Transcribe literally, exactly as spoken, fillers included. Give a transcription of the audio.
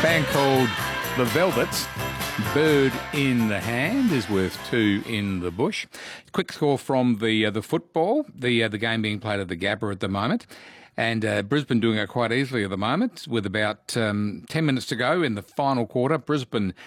Band called The Velvets. Bird in the hand is worth two in the bush. Quick score from the uh, the football, the uh, the game being played at the Gabba at the moment. And uh, Brisbane doing it quite easily at the moment with about um, ten minutes to go in the final quarter. Brisbane